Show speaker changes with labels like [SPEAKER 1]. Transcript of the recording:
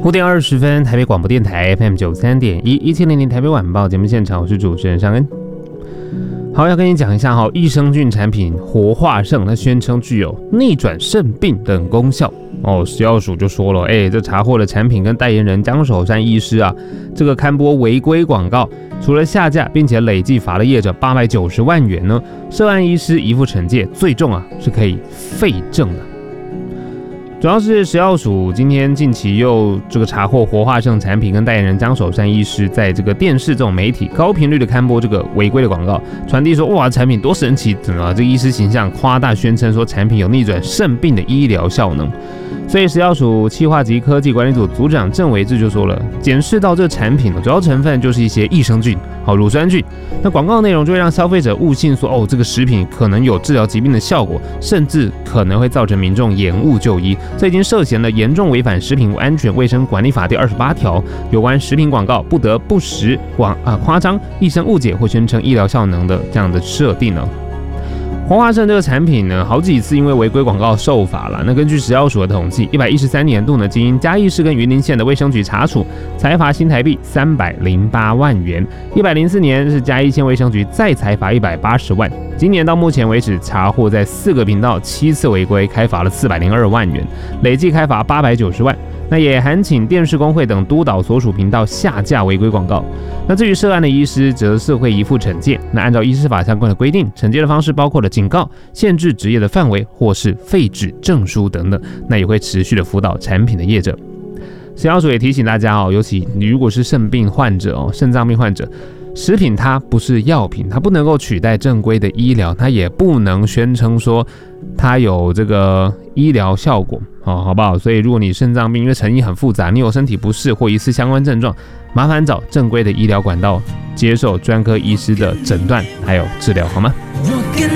[SPEAKER 1] 5点20分，台北广播电台 FM 93.1，1700台北晚报节目现场，我是主持人尚恩。好，要跟你讲一下益生菌产品活化胜，它宣称具有逆转肾病等功效。食药署就说了，这查获的产品跟代言人江守山医师啊，这个刊播违规广告，除了下架，并且累计罚了业者890万元呢，涉案医师依附惩戒，最重是可以废证的。主要是食药署今天近期又查获活化胜产品跟代言人江守山医师在这个电视这种媒体高频率的刊播这个违规的广告，传递说哇产品多神奇，这个医师形象夸大宣称说产品有逆转肾病的医疗效能。所以食药署企划及科技管理组组长郑维志就说了，检视到这个产品主要成分就是一些益生菌、乳酸菌，那广告内容就会让消费者误信说这个食品可能有治疗疾病的效果，甚至可能会造成民众延误就医，这已经涉嫌了严重违反食品安全卫生管理法第28条有关食品广告不得不实夸张、易生误解或宣称医疗效能的这样的设定呢。活化胜这个产品呢，好几次因为违规广告受罚了。那根据食药署的统计，113年度呢，经嘉义市跟云林县的卫生局查处，裁罚新台币308万元。104年是嘉义县卫生局再裁罚180万。今年到目前为止，查获在4个频道7次违规，开罚了402万元，累计开罚890万。那也函请电视工会等督导所属频道下架违规广告。那至于涉案的医师，则是会依附惩戒。那按照医师法相关的规定，惩戒的方式包括了警告、限制职业的范围，或是废止证书等等。那也会持续的辅导产品的业者。食药署也提醒大家尤其你如果是肾病患者肾脏病患者，食品它不是药品，它不能够取代正规的医疗，它也不能宣称说它有这个医疗效果，好不好？所以如果你肾脏病因为成因很复杂，你有身体不适或疑似相关症状，麻烦找正规的医疗管道，接受专科医师的诊断还有治疗，好吗？